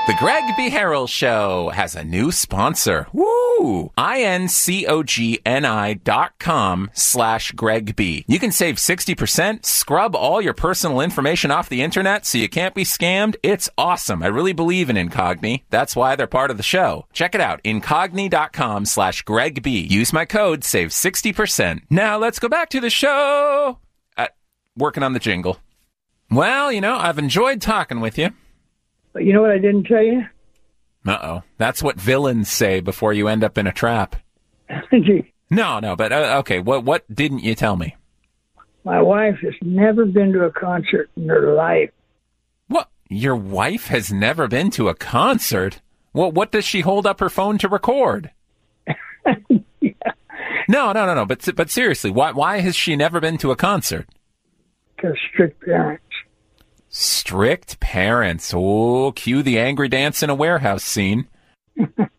The Greg B. Harrell Show has a new sponsor. Woo! INCOGNI.com/Greg B. You can save 60%, scrub all your personal information off the internet so you can't be scammed. It's awesome. I really believe in Incogni. That's why they're part of the show. Check it out. Incogni.com/Greg B. Use my code, save 60%. Now let's go back to the show. Working on the jingle. Well, I've enjoyed talking with you. But you know what I didn't tell you? Uh-oh. That's what villains say before you end up in a trap. No, but okay. What didn't you tell me? My wife has never been to a concert in her life. What? Your wife has never been to a concert? Well, what does she hold up her phone to record? Yeah. No. But seriously, why has she never been to a concert? Because strict parents. Strict parents. Oh, cue the angry dance in a warehouse scene.